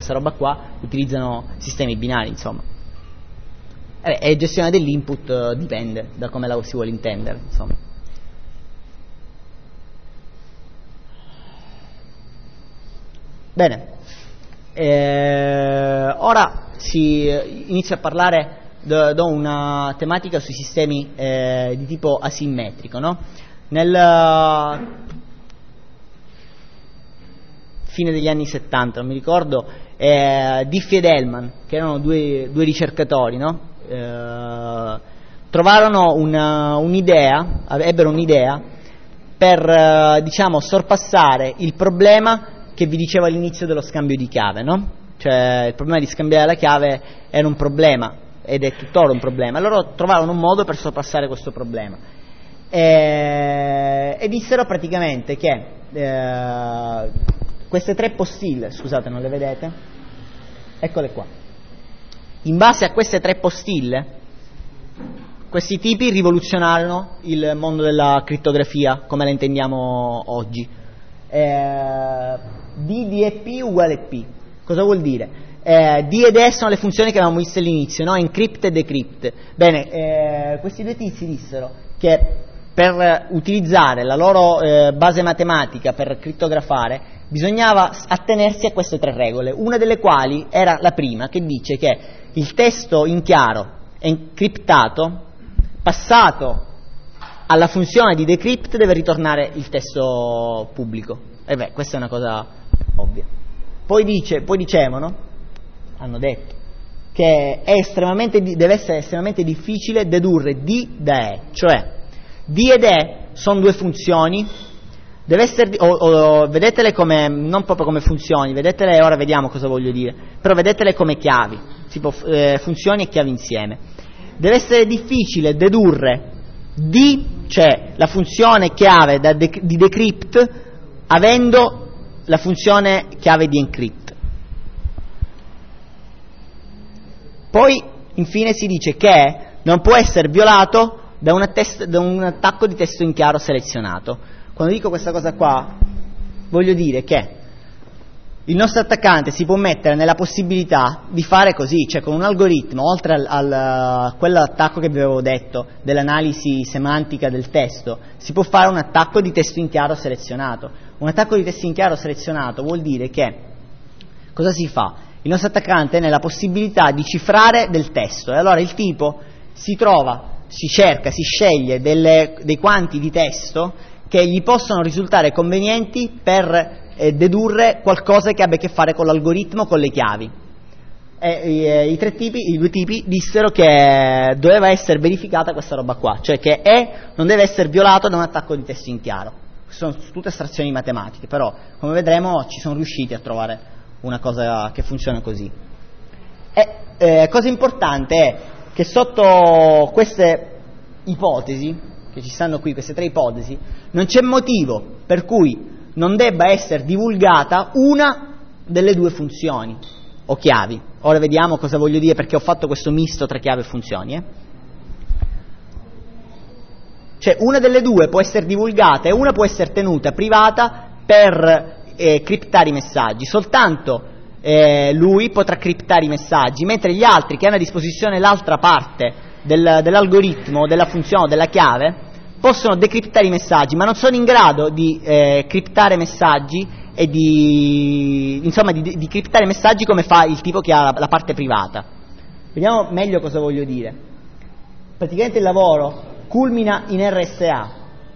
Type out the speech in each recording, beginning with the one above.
questa roba qua utilizzano sistemi binari, insomma. E gestione dell'input dipende da come la si vuole intendere, insomma. Bene, ora si inizia a parlare, do una tematica sui sistemi di tipo asimmetrico, no? Nel fine degli anni 70, non mi ricordo, Diffie ed Hellman, che erano due ricercatori, no? Trovarono un'idea, ebbero un'idea per diciamo sorpassare il problema che vi dicevo all'inizio dello scambio di chiave, no? Cioè il problema di scambiare la chiave era un problema ed è tuttora un problema. Loro trovarono un modo per sorpassare questo problema e dissero praticamente che queste tre postille, scusate, non le vedete? Eccole qua. In base a queste tre postille, questi tipi rivoluzionarono il mondo della crittografia come la intendiamo oggi. D di EP uguale P. Cosa vuol dire? D ed E sono le funzioni che avevamo visto all'inizio, no? Encrypt e decrypt. Bene, questi due tizi dissero che per utilizzare la loro base matematica per crittografare bisognava attenersi a queste tre regole, una delle quali era la prima, che dice che il testo in chiaro encriptato, passato alla funzione di decrypt, deve ritornare il testo pubblico. E beh, questa è una cosa ovvia. Poi dicevano, hanno detto, che deve essere estremamente difficile dedurre D da E, cioè D ed E sono due funzioni, deve essere, vedetele come, non proprio come funzioni, vedetele, ora vediamo cosa voglio dire, però vedetele come chiavi, tipo funzioni e chiavi insieme. Deve essere difficile dedurre D, cioè la funzione chiave di decrypt, avendo la funzione chiave di encrypt. Poi infine si dice che non può essere violato da un attacco di testo in chiaro selezionato. Quando dico questa cosa qua voglio dire che il nostro attaccante si può mettere nella possibilità di fare così, cioè con un algoritmo, oltre a quell'attacco che vi avevo detto dell'analisi semantica del testo, si può fare un attacco di testo in chiaro selezionato. Un attacco di testo in chiaro selezionato vuol dire che cosa si fa? Il nostro attaccante è nella possibilità di cifrare del testo, e allora il tipo si sceglie dei quanti di testo che gli possono risultare convenienti per dedurre qualcosa che abbia a che fare con l'algoritmo, con le chiavi. I due tipi dissero che doveva essere verificata questa roba qua, cioè che E non deve essere violato da un attacco di testo in chiaro. Sono tutte astrazioni matematiche, però come vedremo ci sono riusciti a trovare una cosa che funziona così. Cosa importante è che sotto queste ipotesi che ci stanno qui, queste tre ipotesi, non c'è motivo per cui non debba essere divulgata una delle due funzioni o chiavi. Ora vediamo cosa voglio dire, perché ho fatto questo misto tra chiave e funzioni. Cioè una delle due può essere divulgata e una può essere tenuta privata per criptare i messaggi. Soltanto lui potrà criptare i messaggi, mentre gli altri che hanno a disposizione l'altra parte dell'algoritmo, della funzione, della chiave, possono decriptare i messaggi, ma non sono in grado di criptare messaggi e di criptare messaggi come fa il tipo che ha la parte privata. Vediamo meglio cosa voglio dire. Praticamente il lavoro culmina in RSA.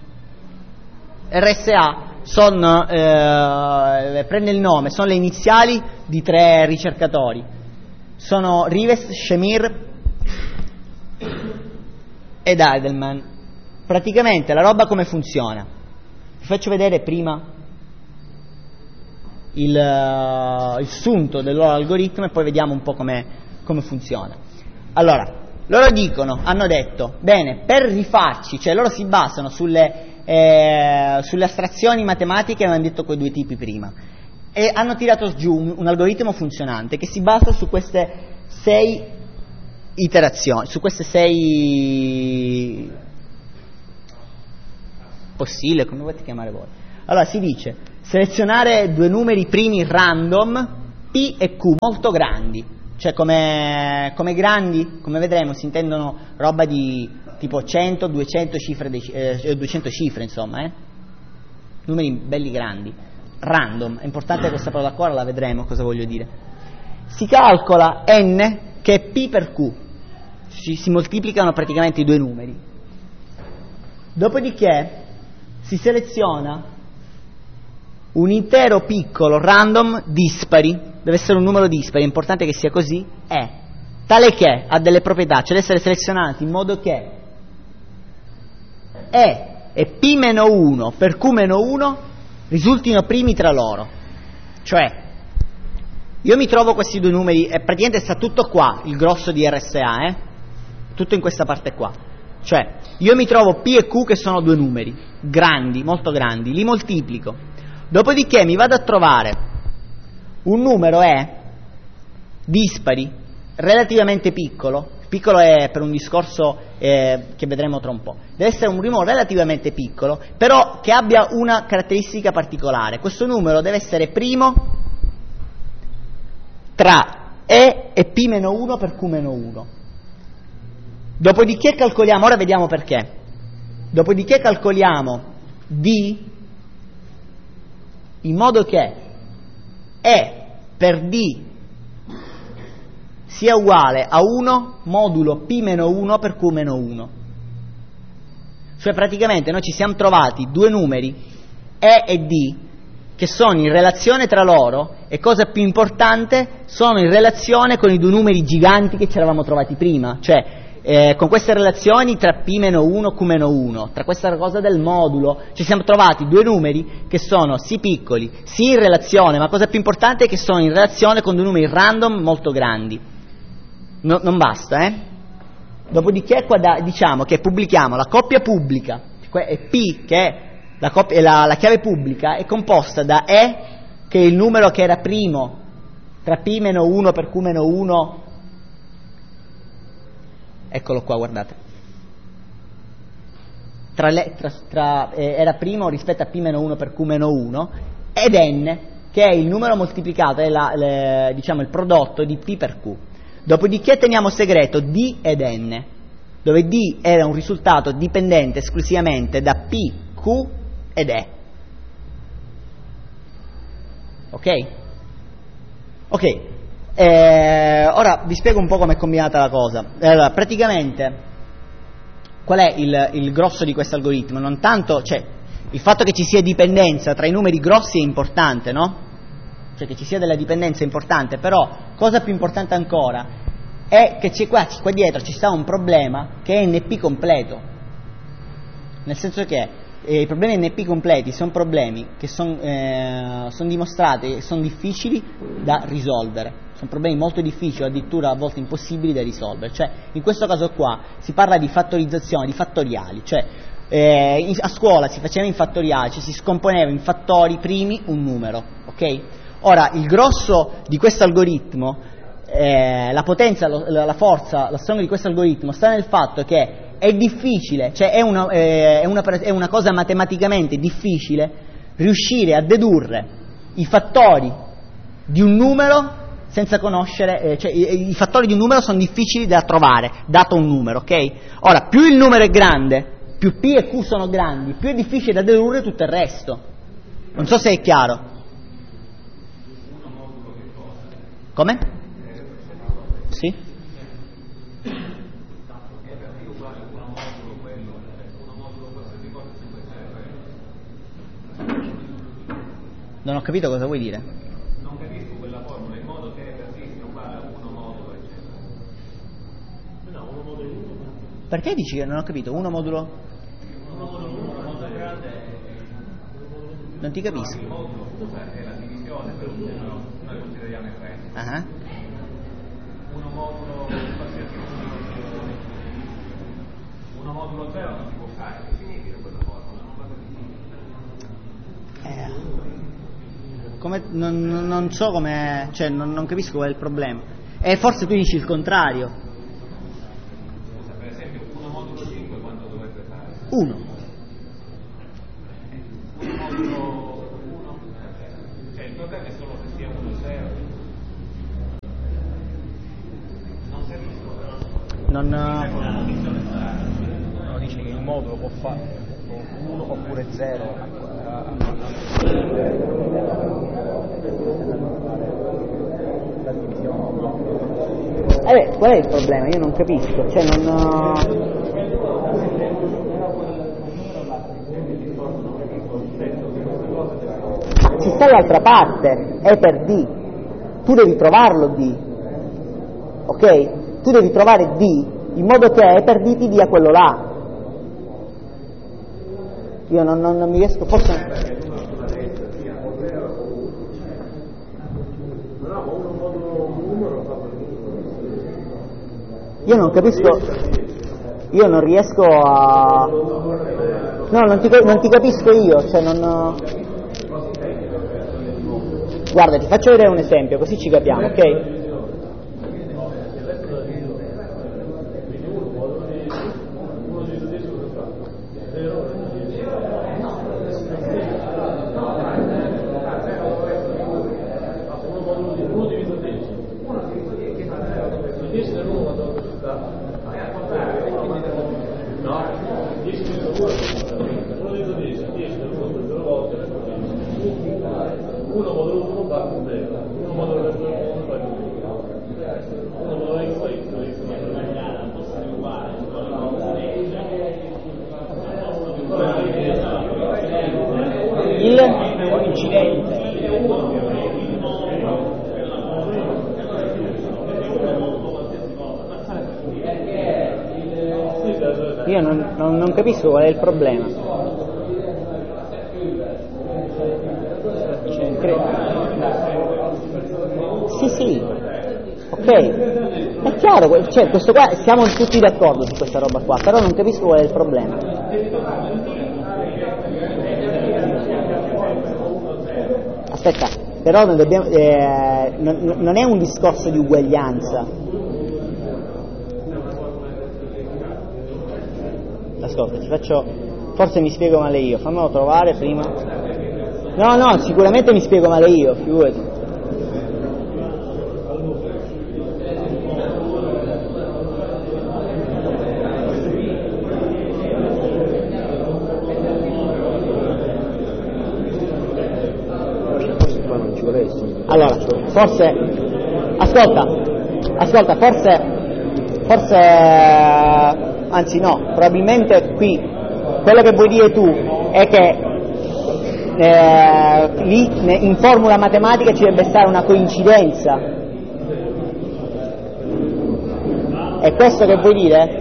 RSA prende il nome, sono le iniziali di tre ricercatori. Sono Rives, Shamir ed Edelman. Praticamente la roba come funziona? Vi faccio vedere prima il sunto del loro algoritmo e poi vediamo un po' come funziona. Allora, loro hanno detto, bene, per rifarci, cioè loro si basano sulle astrazioni matematiche che avevano detto quei due tipi prima, e hanno tirato giù un algoritmo funzionante che si basa su queste 6 iterazioni, su queste 6 possibile, come volete chiamare voi. Allora si dice selezionare due numeri primi random P e Q molto grandi, cioè come grandi, come vedremo, si intendono roba di tipo 100, 200 cifre, 200 cifre insomma, numeri belli grandi, random, è importante questa parola qua, la vedremo cosa voglio dire. Si calcola n che è P per Q, si moltiplicano praticamente i due numeri, dopodiché si seleziona un intero piccolo random dispari, deve essere un numero dispari, è importante che sia così, è tale che ha delle proprietà, cioè deve essere selezionato in modo che E e P-1 per Q-1 risultino primi tra loro, cioè io mi trovo questi due numeri e praticamente sta tutto qua, il grosso di RSA, tutto in questa parte qua, cioè io mi trovo P e Q che sono due numeri grandi, molto grandi, li moltiplico, dopodiché mi vado a trovare un numero E dispari relativamente piccolo è per un discorso che vedremo tra un po', deve essere un numero relativamente piccolo, però che abbia una caratteristica particolare, questo numero deve essere primo tra E e P-1 per Q-1. Dopodiché calcoliamo, ora vediamo perché, dopodiché calcoliamo D in modo che E per D sia uguale a 1 modulo P-1 per Q-1. Cioè praticamente noi ci siamo trovati due numeri E e D che sono in relazione tra loro e, cosa più importante, sono in relazione con i due numeri giganti che ci eravamo trovati prima, cioè con queste relazioni tra P-1 Q-1, tra questa cosa del modulo, ci siamo trovati due numeri che sono sì piccoli, sì in relazione, ma cosa più importante è che sono in relazione con due numeri random molto grandi. Non basta, Dopodiché qua diciamo che pubblichiamo la coppia pubblica, è P che è la chiave pubblica, è composta da E, che è il numero che era primo tra P-1 per Q-1, eccolo qua, guardate, era primo rispetto a P-1 per Q-1, ed N, che è il numero moltiplicato, è diciamo il prodotto di P per Q. Dopodiché teniamo segreto D ed N, dove D era un risultato dipendente esclusivamente da P, Q ed E. Ok? Ok. Ora vi spiego un po' come è combinata la cosa. Allora, praticamente, qual è il grosso di questo algoritmo? Non tanto, cioè, il fatto che ci sia dipendenza tra i numeri grossi è importante, no? Cioè che ci sia della dipendenza è importante, però cosa più importante ancora è che qua dietro ci sta un problema che è NP completo, nel senso che i problemi NP completi sono problemi che sono dimostrati e sono difficili da risolvere, sono problemi molto difficili, addirittura a volte impossibili da risolvere, cioè in questo caso qua si parla di fattorizzazione, di fattoriali, cioè a scuola si faceva in fattoriali, cioè si scomponeva in fattori primi un numero, ok? Ora, il grosso di questo algoritmo, la potenza, la forza, la strong di questo algoritmo sta nel fatto che è difficile, cioè è una cosa matematicamente difficile riuscire a dedurre i fattori di un numero senza conoscere, cioè i fattori di un numero sono difficili da trovare, dato un numero, ok? Ora, più il numero è grande, più P e Q sono grandi, più è difficile da dedurre tutto il resto. Non so se è chiaro. Come? Sì? Non ho capito cosa vuoi dire. Non capisco quella formula, in modo che persiste uguale a 1 modulo, eccetera. No, 1 modulo 1. Perché dici che non ho capito? 1 modulo? 1 modulo 1, una cosa grande. Non ti capisco. Il modulo è la divisione per un numero, noi consideriamo f. 1 modulo qualsiasi numero, 1 modulo 0 non si può fare. Che significa quella formula? Non va Non so come, cioè non capisco qual è il problema. Forse tu dici il contrario. Per esempio 1 modulo 5 quanto dovrebbe fare? 1. 1 modulo 1, cioè il problema è solo se sia 1 0. non dice che il modulo può fare 1 oppure 0. Qual è il problema? Io non capisco, cioè non... Ci sta l'altra parte, è per D, tu devi trovarlo D, ok? Tu devi trovare D in modo che E per D ti dia quello là. Io non mi riesco, forse... Io non capisco, io non riesco a... No, non ti capisco io, cioè non... Guarda, ti faccio vedere un esempio, così ci capiamo, ok? Io non capisco qual è il problema. Sì, ok, è chiaro, cioè, questo qua, siamo tutti d'accordo su questa roba qua, però non capisco qual è il problema. Aspetta, però non dobbiamo, non è un discorso di uguaglianza. Ascolta, ti faccio, forse mi spiego male io, fammelo trovare prima. No, sicuramente mi spiego male io, figurati. Allora, forse, ascolta, forse, anzi no, probabilmente qui, quello che vuoi dire tu è che lì in formula matematica ci deve stare una coincidenza. È questo che vuoi dire?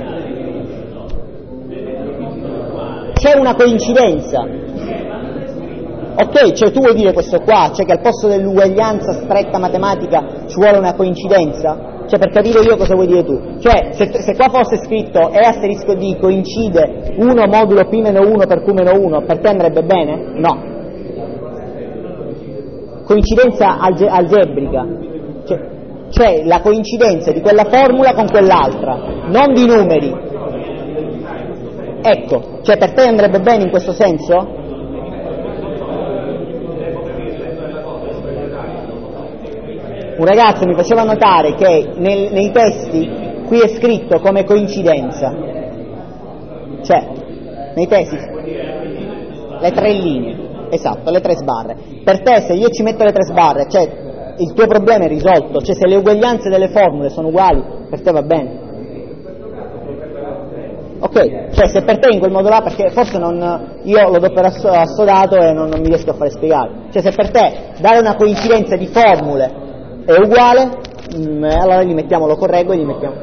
C'è una coincidenza. Ok, cioè tu vuoi dire questo qua, cioè che al posto dell'uguaglianza stretta matematica ci vuole una coincidenza? Cioè per capire io cosa vuoi dire tu? Cioè se qua fosse scritto E asterisco D coincide 1 modulo P meno 1 per Q meno 1, per te andrebbe bene? No. Coincidenza algebrica, cioè la coincidenza di quella formula con quell'altra, non di numeri. Ecco, cioè per te andrebbe bene in questo senso? Un ragazzo mi faceva notare che nei testi qui è scritto come coincidenza, cioè nei testi le 3 linee, esatto, le 3 sbarre. Per te se io ci metto le 3 sbarre, cioè il tuo problema è risolto, cioè se le uguaglianze delle formule sono uguali, per te va bene. Ok, cioè se per te in quel modo là, perché forse io lo do per assodato e non mi riesco a fare spiegare, cioè se per te dare una coincidenza di formule è uguale, allora lo correggo e gli mettiamo.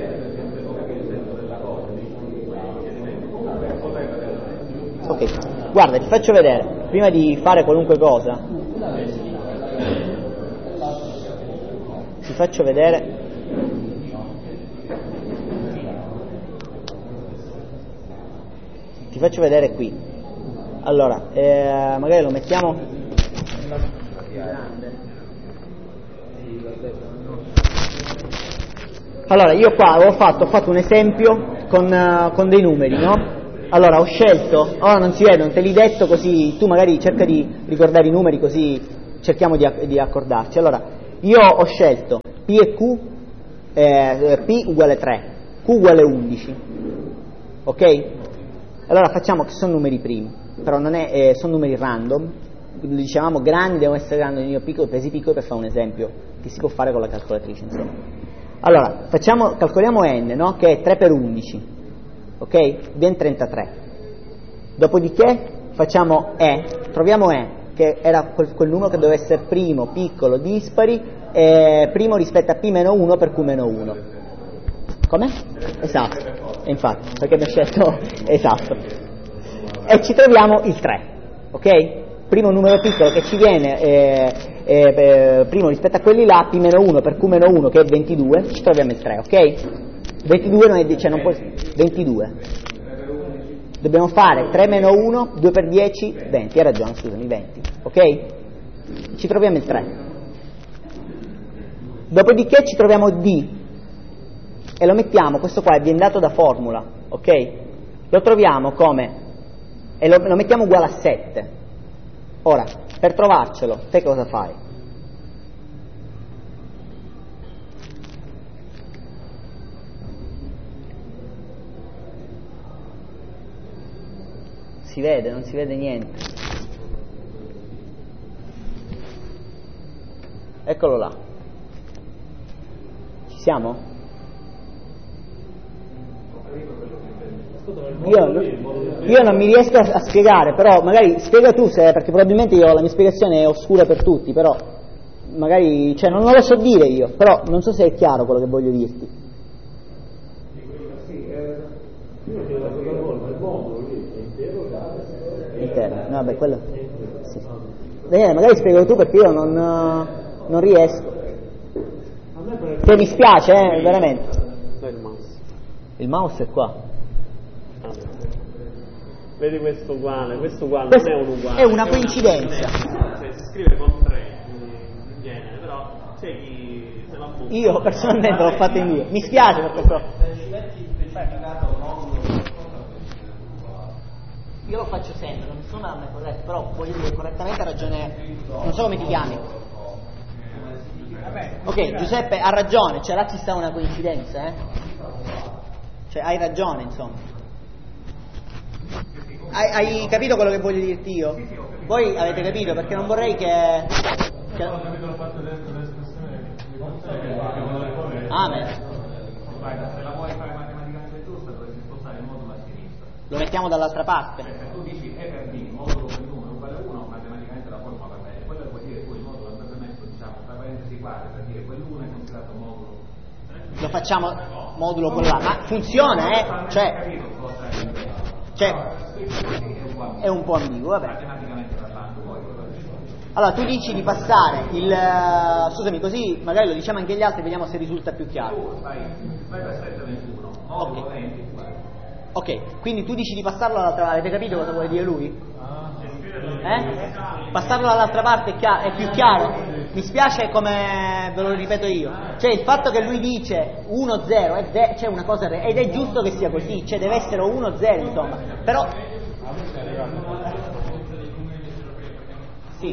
Ok, guarda, ti faccio vedere, prima di fare qualunque cosa, ti faccio vedere qui. Allora, magari lo mettiamo. Allora, io qua ho fatto un esempio con dei numeri, no? Allora, ho scelto, ora non si vedono, te li detto così, tu magari cerca di ricordare i numeri così cerchiamo di accordarci. Allora, io ho scelto P e Q, P uguale 3, Q uguale 11, ok? Allora facciamo che sono numeri primi, però non è, sono numeri random, dicevamo grandi devono essere grandi, numeri piccoli, presi piccoli, per fare un esempio che si può fare con la calcolatrice, insomma. Allora, calcoliamo n, no? Che è 3 per 11, ok? Viene 33. Dopodiché facciamo troviamo che era quel numero che doveva essere primo, piccolo, dispari, primo rispetto a p meno 1 per q meno 1. Come? Esatto, infatti, perché abbiamo scelto esatto. E ci troviamo il 3, ok? Primo numero piccolo che ci viene, primo rispetto a quelli là, p meno 1 per q meno 1 che è 22, ci troviamo il 3, ok? 22 non è, cioè non può, 22. Dobbiamo fare 3 meno 1, 2 per 10, 20, hai ragione, scusami, 20, ok? Ci troviamo il 3. Dopodiché ci troviamo D, e lo mettiamo, questo qua viene dato da formula, ok? Lo troviamo come, e lo mettiamo uguale a 7. Ora, per trovarcelo, te cosa fai? Si vede, non si vede niente. Eccolo là. Ci siamo? Io non mi riesco a spiegare, però magari spiega tu, perché probabilmente la mia spiegazione è oscura per tutti, però magari, cioè non lo so dire io, però non so se è chiaro quello che voglio dirti. Intero, no, vabbè, quello sì. Daniele, magari spiegalo tu perché io non riesco. Che mi spiace, veramente. Il mouse è qua. Vedi questo uguale questo non è un uguale. È una coincidenza. Cioè, si scrive con 3 in genere, però c'è chi se la butta. Io personalmente l'ho fatto in 2. Mi spiace per questo. Io lo faccio sempre, non sono a me corretto, però voglio dire correttamente ha ragione. Non so come ti chiami. Ok, Giuseppe ha ragione, cioè là ci sta una coincidenza, Cioè hai ragione, insomma. Hai capito quello che voglio dirti io? Voi avete capito, perché non vorrei che... Amen. Se la vuoi fare matematicamente giusta dovresti spostare il modulo a sinistra. Lo mettiamo dall'altra parte. Se tu dici E per B, modulo del numero uguale a 1, matematicamente la forma va bene. Quello vuol dire tu il modulo andrebbe messo, diciamo, tra parentesi quadre, per dire quell'1 è considerato modulo. Lo facciamo modulo quello là, ma funziona, cioè è un po' ambiguo, vabbè. Allora tu dici di passare scusami, così magari lo diciamo anche agli altri, vediamo se risulta più chiaro. Vai per 721, modulo 20. Ok, quindi tu dici di passarlo dall'altra parte, avete capito cosa vuole dire lui? Passarlo dall'altra parte è più chiaro? Mi spiace come ve lo ripeto io, cioè il fatto che lui dice 1-0 c'è una cosa, ed è giusto che sia così, cioè deve essere 1-0 insomma, però sì,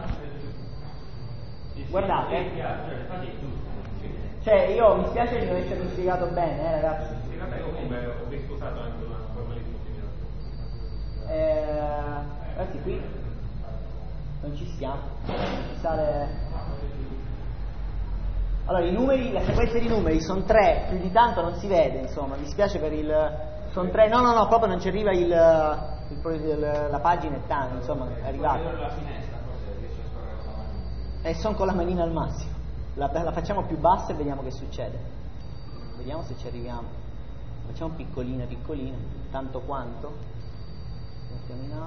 guardate, cioè io mi spiace di non essermi spiegato bene, ragazzi. Comunque ho rispostato anche una formalismo simile. Ragazzi, qui non ci stiamo, sale. Allora i numeri, la sequenza di numeri sono 3, più di tanto non si vede, insomma, mi spiace per sono 3, no, proprio non ci arriva la pagina è tanto, insomma, è arrivata. E sono con la manina al massimo, la facciamo più bassa e vediamo che succede, vediamo se ci arriviamo, facciamo piccolina, tanto quanto, mettiamo in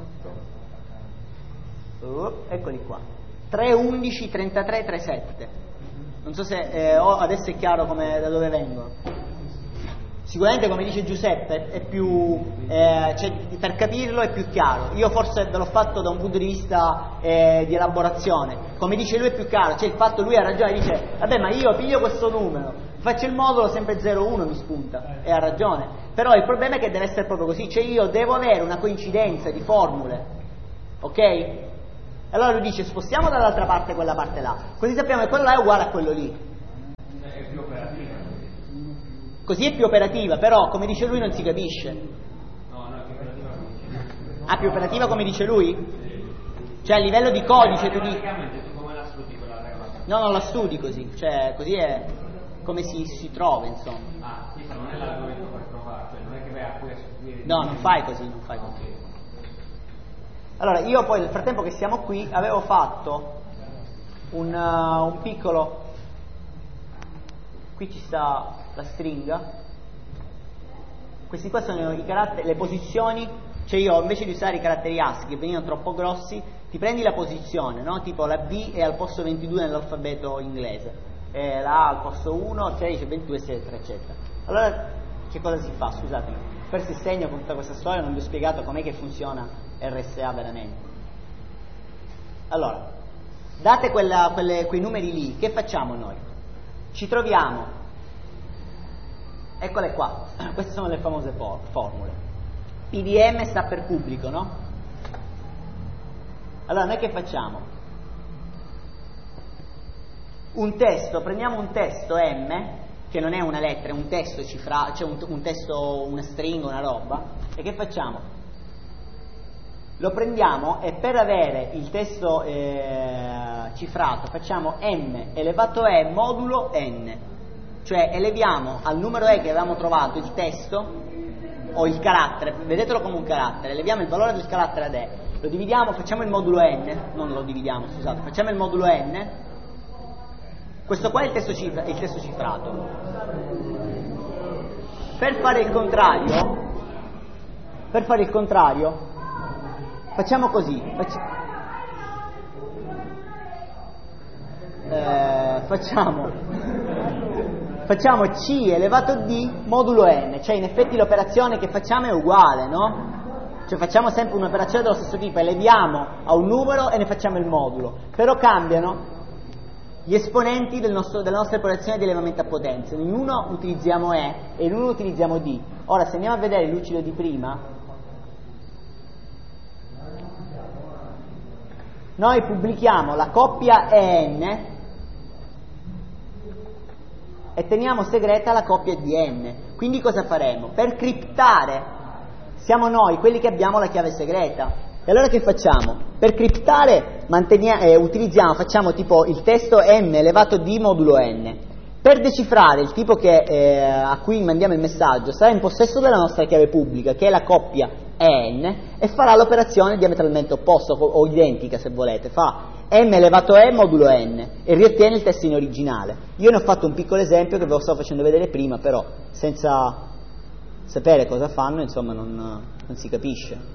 alto, eccoli qua, 3, 11, 33, 3, 7. Non so se adesso è chiaro da dove vengono. Sicuramente, come dice Giuseppe, è più per capirlo è più chiaro. Io forse ve l'ho fatto da un punto di vista di elaborazione. Come dice lui è più chiaro, cioè il fatto lui ha ragione, dice vabbè ma io piglio questo numero, faccio il modulo sempre 0,1 mi spunta, e ha ragione. Però il problema è che deve essere proprio così, cioè io devo avere una coincidenza di formule, ok? Allora lui dice spostiamo dall'altra parte quella parte là, così sappiamo che quello là è uguale a quello lì. Così è più operativa, però come dice lui non si capisce. No, è più operativa come dice. Ah, più operativa come dice lui? Cioè a livello di codice tu dici... Tu come la studi quella regola? No, non la studi così, cioè così è come si trova, insomma. Ah, sì, ma non è l'algoritmo per provare, cioè non è che vai a poi a sostituire... No, non fai così. Allora, io poi nel frattempo che siamo qui avevo fatto un piccolo... Qui ci sta la stringa. Questi qua sono i caratteri, le posizioni. Cioè io invece di usare i caratteri ASCII che venivano troppo grossi, ti prendi la posizione, no? Tipo la B è al posto 22 nell'alfabeto inglese, la A al posto 1, 13, 22, eccetera, eccetera. Allora, che cosa si fa? Scusatemi, per se segno con tutta questa storia non vi ho spiegato com'è che funziona RSA veramente. Allora, date quei numeri lì, che facciamo noi? Ci troviamo, eccole qua, queste sono le famose formule. PDM sta per pubblico, no? Allora noi che facciamo? Un testo, prendiamo un testo M, che non è una lettera, è un testo cifrato, cioè un testo, una stringa, una roba, e che facciamo? Lo prendiamo e per avere il testo cifrato facciamo M elevato E modulo N, cioè eleviamo al numero E che avevamo trovato il testo o il carattere, vedetelo come un carattere, leviamo il valore del carattere ad E, lo dividiamo, facciamo il modulo N, non lo dividiamo, scusate, facciamo il modulo N, questo qua è il testo cifrato. Per fare il contrario, facciamo così, facciamo C elevato D modulo N, cioè in effetti l'operazione che facciamo è uguale, no? Cioè facciamo sempre un'operazione dello stesso tipo, eleviamo a un numero e ne facciamo il modulo, però cambiano gli esponenti della nostra operazione di elevamento a potenza. In uno utilizziamo E e in uno utilizziamo D. Ora se andiamo a vedere il lucido di prima, noi pubblichiamo la coppia EN e teniamo segreta la coppia DN. Quindi cosa faremo? Per criptare siamo noi quelli che abbiamo la chiave segreta. E allora che facciamo? Per criptare facciamo tipo il testo M elevato D modulo N. Per decifrare il tipo a cui mandiamo il messaggio sarà in possesso della nostra chiave pubblica, che è la coppia EN, e farà l'operazione diametralmente opposta o identica se volete, fa M elevato E modulo N e riottiene il testo in originale. Io ne ho fatto un piccolo esempio che ve lo stavo facendo vedere prima, però senza sapere cosa fanno, insomma, non si capisce.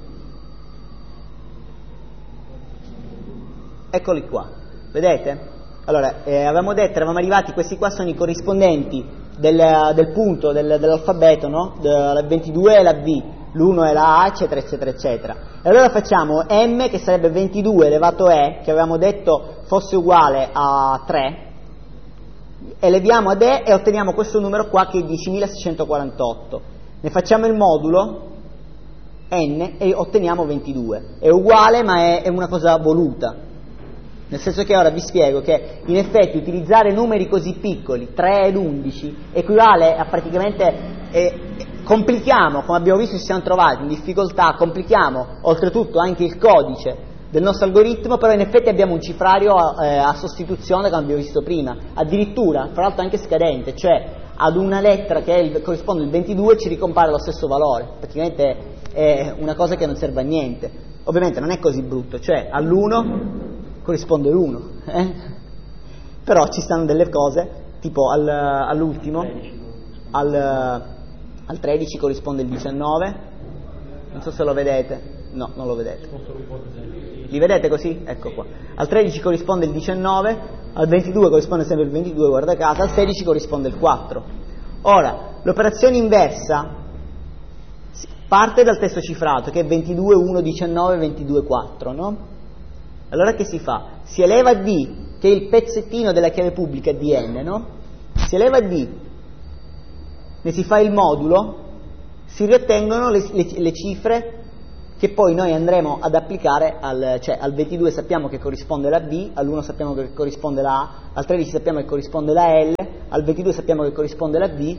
Eccoli qua, vedete? Allora, eravamo arrivati, questi qua sono i corrispondenti del punto dell'alfabeto, no? La 22 è la B, l'1 è la A, eccetera, eccetera, eccetera. E allora facciamo M, che sarebbe 22 elevato E, che avevamo detto fosse uguale a 3, eleviamo ad E e otteniamo questo numero qua che è 10.648. Ne facciamo il modulo N e otteniamo 22. È uguale, ma è una cosa voluta. Nel senso che ora vi spiego che in effetti utilizzare numeri così piccoli, 3 ed 11, equivale a praticamente, complichiamo, come abbiamo visto ci siamo trovati in difficoltà, complichiamo oltretutto anche il codice del nostro algoritmo, però in effetti abbiamo un cifrario a sostituzione come abbiamo visto prima, addirittura, fra l'altro anche scadente, cioè ad una lettera che corrisponde al 22 ci ricompare lo stesso valore, praticamente è una cosa che non serve a niente. Ovviamente non è così brutto, cioè all'1 corrisponde l'1, però ci stanno delle cose, tipo all'ultimo, al 13 corrisponde il 19, non so se lo vedete, no, non lo vedete, li vedete così? Ecco qua, al 13 corrisponde il 19, al 22 corrisponde sempre il 22, guarda caso, al 16 corrisponde il 4. Ora, l'operazione inversa parte dal testo cifrato, che è 22, 1, 19, 22, 4, no? Allora che si fa? Si eleva D, che è il pezzettino della chiave pubblica DN, no? Si eleva D, ne si fa il modulo, si riottengono le cifre che poi noi andremo ad applicare cioè al 22 sappiamo che corrisponde la B, all'1 sappiamo che corrisponde la A, al 13 sappiamo che corrisponde la L, al 22 sappiamo che corrisponde la D,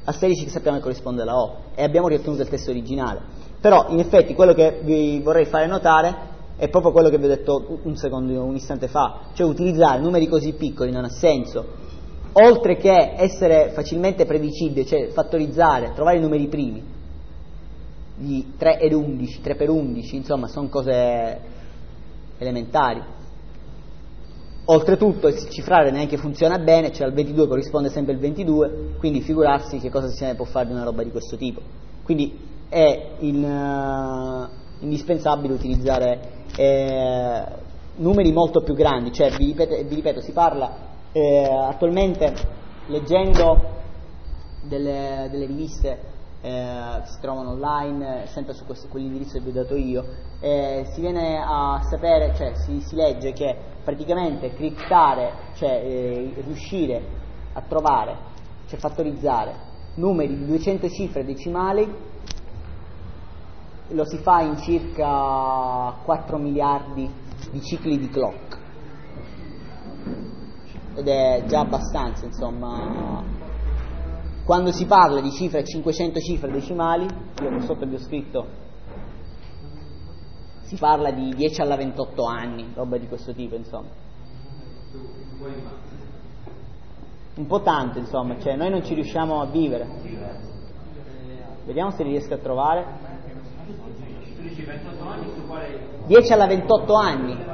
a 16 che sappiamo che corrisponde alla O, e abbiamo riottenuto il testo originale. Però in effetti quello che vi vorrei fare notare è proprio quello che vi ho detto un istante fa, cioè utilizzare numeri così piccoli non ha senso, oltre che essere facilmente predicibili, cioè fattorizzare, trovare i numeri primi di 3 ed 11, 3 per 11, insomma sono cose elementari. Oltretutto il cifrare neanche funziona bene, cioè al 22 corrisponde sempre il 22, quindi figurarsi che cosa se ne può fare di una roba di questo tipo. Quindi è indispensabile utilizzare numeri molto più grandi, cioè vi ripeto, si parla attualmente, leggendo delle riviste che si trovano online, sempre su quell'indirizzo che vi ho dato io, si viene a sapere, cioè si legge che praticamente criptare, cioè riuscire a trovare, cioè fattorizzare numeri di 200 cifre decimali, lo si fa in circa 4 miliardi di cicli di clock, ed è già abbastanza, insomma. Quando si parla di cifre 500 cifre decimali, io qua sotto vi ho scritto, si parla di 10 alla 28 anni, roba di questo tipo, insomma. Un po' tanto, insomma, cioè noi non ci riusciamo a vivere. Vediamo se riesco a trovare. 10 alla 28 anni.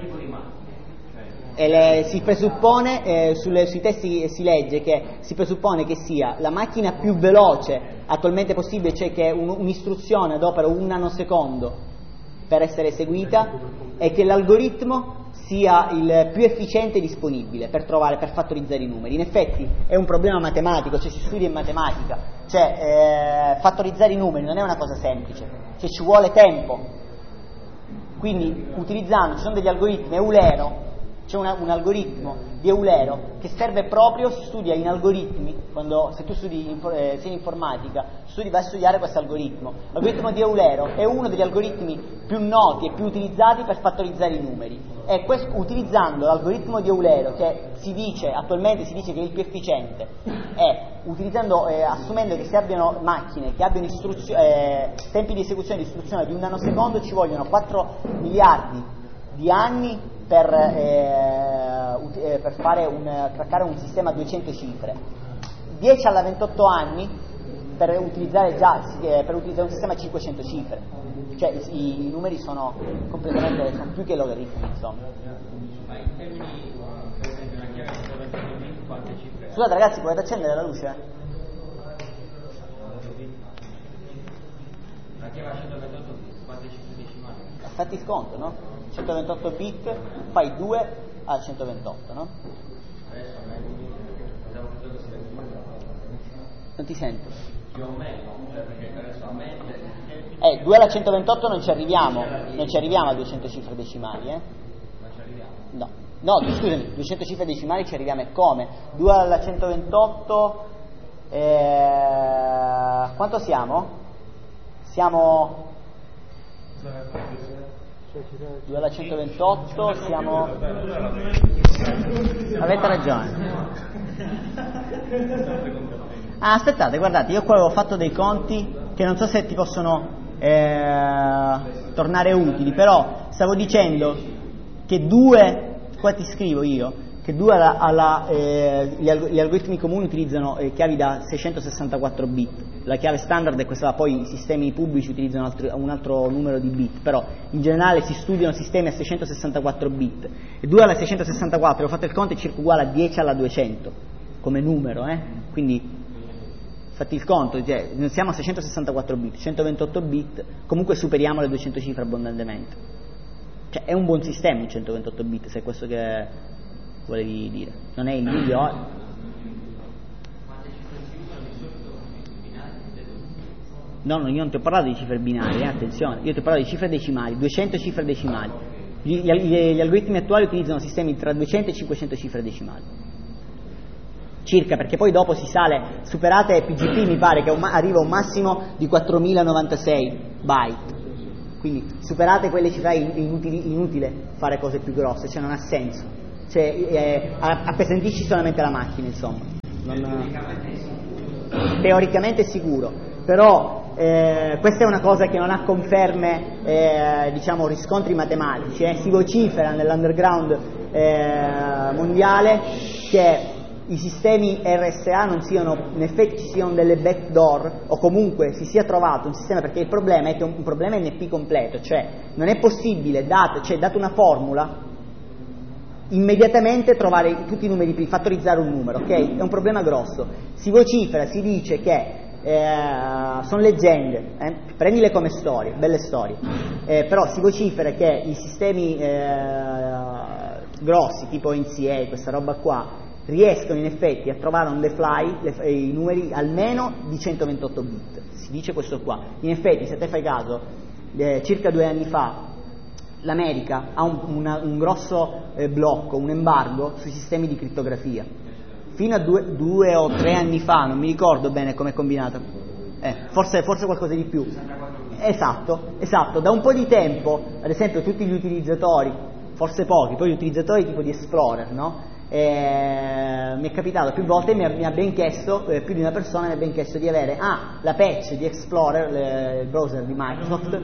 Si presuppone, sui testi si legge che si presuppone che sia la macchina più veloce attualmente possibile, cioè che un'istruzione adopera 1 nanosecondo per essere eseguita, e che l'algoritmo sia il più efficiente disponibile per fattorizzare i numeri. In effetti è un problema matematico, cioè si studia in matematica, cioè fattorizzare i numeri non è una cosa semplice, cioè ci vuole tempo. Quindi ci sono degli algoritmi Eulero. C'è un algoritmo di Eulero che serve proprio, si studia in algoritmi, se tu studi sei in informatica, vai a studiare questo algoritmo. L'algoritmo di Eulero è uno degli algoritmi più noti e più utilizzati per fattorizzare i numeri. E utilizzando l'algoritmo di Eulero, che attualmente si dice che è il più efficiente, assumendo che si abbiano macchine che abbiano tempi di esecuzione di istruzione di 1 nanosecondo, ci vogliono 4 miliardi di anni per craccare un sistema a 200 cifre, 10 alla 28 anni per utilizzare un sistema a 500 cifre, cioè i numeri sono più che logaritmi, insomma. Ma in termini, per esempio, una chiave di quante cifre? Scusate ragazzi, potete accendere la luce? Una chiave a 128 quante cifre decimali? Fatti il conto, no? 128 bit, fai 2 al 128, no? Adesso a me pensavo che si non ti sento. più o meno, cioè perché adesso a me 2 alla 128 non ci arriviamo a 200 cifre decimali, non ci arriviamo. No, scusami, 200 cifre decimali ci arriviamo, e come? 2 alla 128 quanto siamo? Siamo 2 alla 128, siamo... Avete ragione. Aspettate, guardate, io qua avevo fatto dei conti che non so se ti possono tornare utili, però stavo dicendo che 2, qua ti scrivo io, che 2 gli algoritmi comuni utilizzano chiavi da 664 bit, la chiave standard è questa, poi i sistemi pubblici utilizzano un altro numero di bit, però in generale si studiano sistemi a 664 bit, e 2 alla 664, ho fatto il conto, è circa uguale a 10 alla 200 come numero, quindi fatti il conto, cioè, non siamo a 664 bit, 128 bit, comunque superiamo le 200 cifre abbondantemente, cioè è un buon sistema il 128 bit, se è questo che volevi dire, non è il migliore. No, io non ti ho parlato di cifre binarie, attenzione, io ti ho parlato di cifre decimali, 200 cifre decimali. Gli algoritmi attuali utilizzano sistemi tra 200 e 500 cifre decimali, circa, perché poi dopo si sale, superate PGP mi pare che arriva a un massimo di 4096 byte, quindi superate quelle cifre è inutile fare cose più grosse, cioè non ha senso, cioè appesantisci solamente la macchina, insomma. teoricamente è sicuro, però questa è una cosa che non ha conferme, diciamo, riscontri matematici. Si vocifera nell'underground mondiale che i sistemi RSA non siano, in effetti ci siano delle backdoor, o comunque si sia trovato un sistema, perché il problema è che è un problema NP completo, cioè non è possibile, data una formula, immediatamente trovare tutti i numeri primi, fattorizzare un numero, ok? È un problema grosso. Si vocifera, si dice che sono leggende, prendile come storie, belle storie, però si vocifera che i sistemi grossi, tipo NCA, questa roba qua, riescono in effetti a trovare on the fly i numeri almeno di 128 bit, si dice questo qua. In effetti, se te fai caso, circa 2 anni fa l'America ha un grosso blocco, un embargo sui sistemi di crittografia. Fino a 2 o 3 anni fa, non mi ricordo bene com'è combinato, forse qualcosa di più. Esatto, da un po' di tempo, ad esempio tutti gli utilizzatori, forse pochi, poi gli utilizzatori tipo di Explorer, no? Mi è capitato più volte, mi ha ben chiesto, più di una persona mi ha ben chiesto di avere la patch di Explorer, il browser di Microsoft,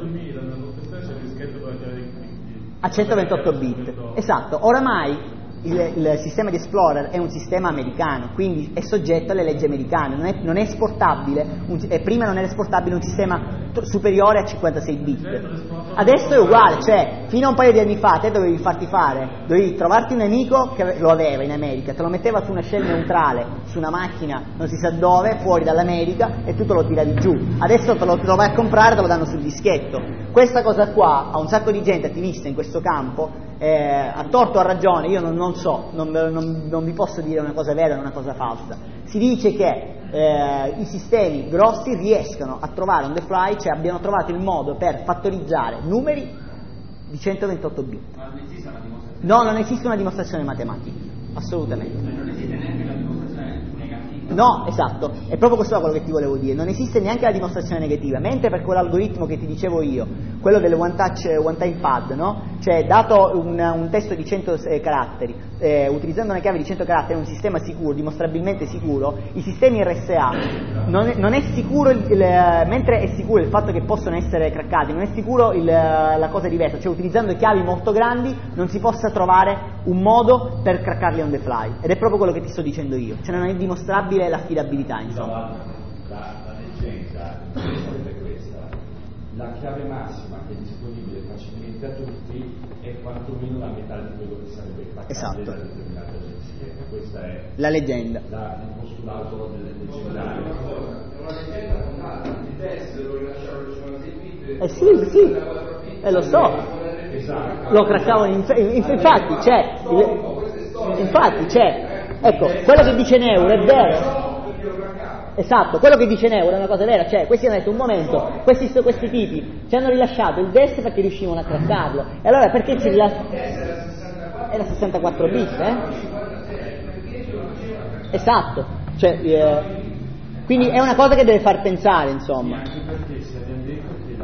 a 128 bit. Esatto, oramai il sistema di Explorer è un sistema americano, quindi è soggetto alle leggi americane, non è esportabile, prima non era esportabile un sistema superiore a 56 bit. Adesso è uguale, cioè fino a un paio di anni fa te dovevi trovarti un amico che lo aveva in America, te lo metteva su una shell neutrale, su una macchina non si sa dove, fuori dall'America, e tu te lo tiravi giù. Adesso te lo vai a comprare, te lo danno sul dischetto. Questa cosa qua ha un sacco di gente attivista in questo campo, a torto o a ragione, io non so, non vi posso dire una cosa vera e una cosa falsa. Si dice che i sistemi grossi riescano a trovare on the fly, cioè abbiano trovato il modo per fattorizzare numeri di 128 bit. Ma non esiste una dimostrazione? No, non esiste una dimostrazione matematica, assolutamente. Non esiste neanche la dimostrazione negativa? No, esatto, è proprio questo quello che ti volevo dire, non esiste neanche la dimostrazione negativa, mentre per quell'algoritmo che ti dicevo io, quello delle one time pad, no? Cioè dato un testo di 100 caratteri, utilizzando una chiave di 100 caratteri, un sistema sicuro, dimostrabilmente sicuro, i sistemi RSA non è sicuro, mentre è sicuro il fatto che possono essere craccati, non è sicuro la cosa diversa, cioè utilizzando chiavi molto grandi non si possa trovare un modo per craccarli on the fly, ed è proprio quello che ti sto dicendo io, cioè non è dimostrabile l'affidabilità, insomma. La leggenza è questa: la chiave massima che è disponibile facilmente a tutti è quantomeno la metà di quello che sarebbe craccabile da determinate agenzie. Questa è la leggenda, il postulato del leggendario. È una leggenda fondata, i test lo rilasciavano su una 6 bit, sì, lo so. Esatto. Lo craccavano infatti c'è, ecco, quello che dice Neuro è vero. Esatto, quello che dice Neuro è una cosa vera, cioè questi hanno detto un momento, questi tipi ci hanno rilasciato il DES perché riuscivano a craccarlo, e allora perché ci rilasciano? Era 64 bit, Esatto, cioè, quindi è una cosa che deve far pensare, insomma. Anche perché se abbiamo detto che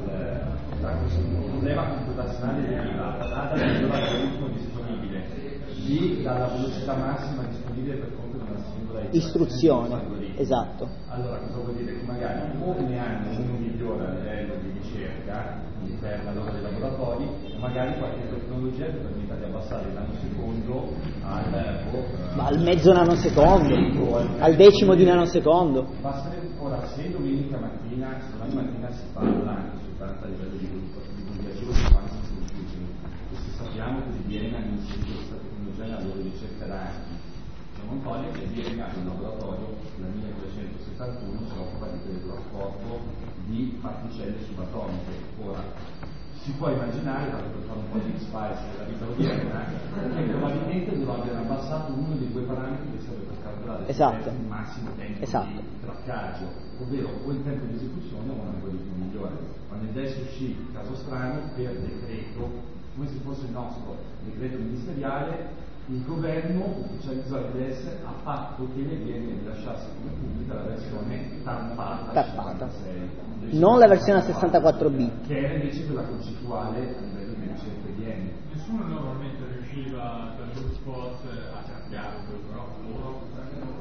il problema computazionale deriva dall'algoritmo disponibile, dalla velocità massima disponibile per compiere una singola istruzione. Esatto. Allora cosa vuol dire? Che magari ogni anno uno migliora a livello di ricerca interna dei laboratori, e magari qualche tecnologia che permetta di abbassare il nanosecondo al mezzo nanosecondo, al decimo di nanosecondo. Ora, se domani mattina si parla anche soltanto a livello di divulgativo di quanti sono difficili, e se sappiamo che di Vienna hanno inserito questa tecnologia nella loro ricerca da anni, non toglie che Vienna ha un laboratorio dal 1371 si occupa di teletrasporto di particelle subatomiche. Ora, si può immaginare, tanto per fare un po' di X-Files della vita odierna, che probabilmente dovrà aver abbassato uno dei due parametri che serve per calcolare il massimo tempo di traccaggio, ovvero o il tempo di esecuzione o un algoritmo migliore. Quando il DES uscì, caso strano, per decreto, come se fosse il nostro decreto ministeriale, il governo ufficializzò il DES a patto che le viene rilasciasse come pubblica la versione tappata 56. Non la versione a 64 bit, che era invece quella concettuale a livello di ricerca di N. Nessuno normalmente riusciva per lo spot a cambiare quello, però loro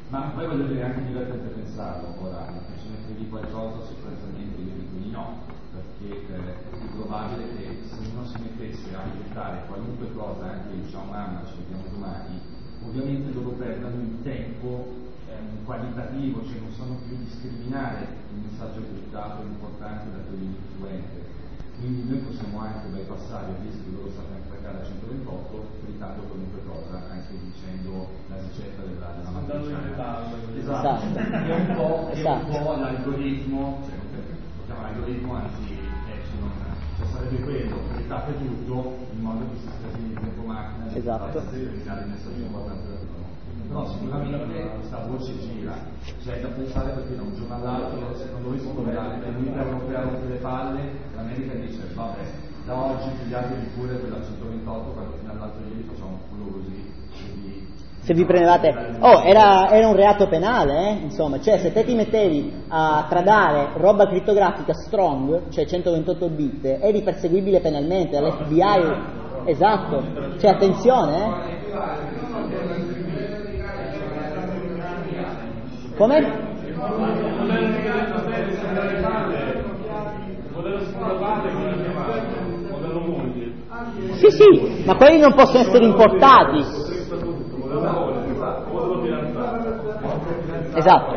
Ma poi voglio dire, anche divertente pensarlo. Ora, una persona che di qualcosa sostanzialmente io dico di no, perché è più probabile che se uno si mettesse a accettare qualunque cosa, anche diciamo ci vediamo domani, ovviamente loro perdono il tempo qualitativo, cioè non sanno più discriminare il messaggio criptato importante da quello influente. Quindi noi possiamo anche bypassare il rischio che loro sappiano craccare a 128 cliccando qualunque cosa, anche dicendo la ricetta della matriciana. Esatto, è un po' l'algoritmo, cioè lo chiama algoritmo anti-epsilon, cioè sarebbe quello, cliccate tutto in modo che si stabilizzi il tempo macchina di eliminare il messaggio importante da quello. Però sicuramente questa voce gira, c'è da pensare perché da un giorno all'altro, secondo voi si troverà che l'Unione Europea rompe le palle, l'America dice vabbè, da oggi pigliatevi pure quella 128, quando fino all'altro ieri facciamo un culo così. Se vi prendevate, era un reato penale, insomma, cioè se te ti mettevi a tradare roba crittografica strong, cioè 128 bit, eri perseguibile penalmente dall'FBI, esatto, cioè attenzione, Come? Sì, ma quelli non possono essere importati. Esatto.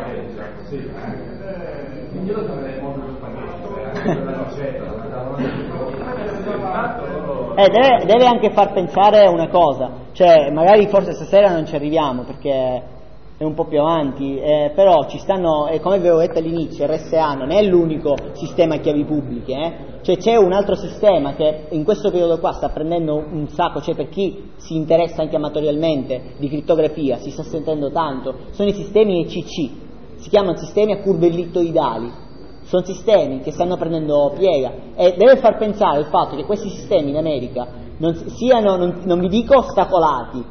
Deve anche far pensare una cosa, cioè magari forse stasera non ci arriviamo perché è un po' più avanti, però ci stanno, come avevo detto all'inizio, RSA non è l'unico sistema a chiavi pubbliche, cioè c'è un altro sistema che in questo periodo qua sta prendendo un sacco, cioè per chi si interessa anche amatorialmente di crittografia, si sta sentendo tanto, sono i sistemi ECC, si chiamano sistemi a curve ellittoidali, sono sistemi che stanno prendendo piega e deve far pensare il fatto che questi sistemi in America non vi dico ostacolati,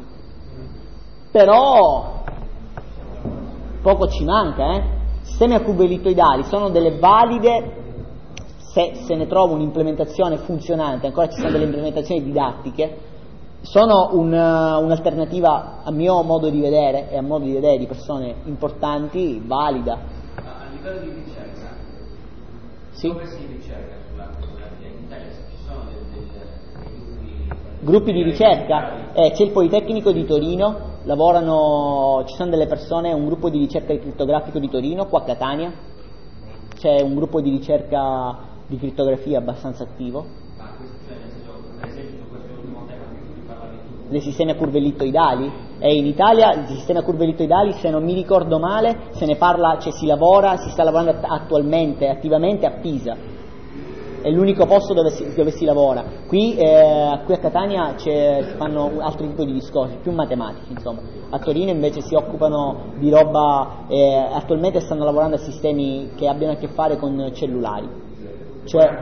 però poco ci manca, Sistemi a curve ellittoidali sono delle valide, se ne trova un'implementazione funzionante, ancora ci sono delle implementazioni didattiche, sono un'alternativa a mio modo di vedere e a modo di vedere di persone importanti, valida. A livello di ricerca, sì? Dove si ricerca sulla fotografia? In Italia ci sono dei gruppi di ricerca? C'è il Politecnico di Torino, ci sono delle persone, un gruppo di ricerca crittografico di Torino, qua a Catania, c'è un gruppo di ricerca di crittografia abbastanza attivo. Ma questo, cioè, nel senso, per esempio, su questo ultimo tema di cui parlavi tu, dei sistemi a curve ellittoidali, e in Italia i sistemi a curve ellittoidali, se non mi ricordo male, se ne parla, cioè si sta lavorando attualmente, attivamente a Pisa, è l'unico posto dove si lavora. Qui a Catania si fanno altri tipi di discorsi, più matematici, insomma. A Torino invece si occupano di roba, attualmente stanno lavorando a sistemi che abbiano a che fare con cellulari. Cioè,